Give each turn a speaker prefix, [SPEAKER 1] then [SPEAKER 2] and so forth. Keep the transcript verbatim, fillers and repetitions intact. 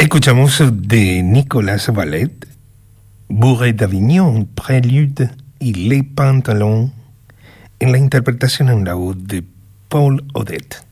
[SPEAKER 1] Escuchamos de Nicolas Vallet, Bourrée d'Avignon, Prélude y Les Pantalons, en la interpretación en la voz de Paul Odette.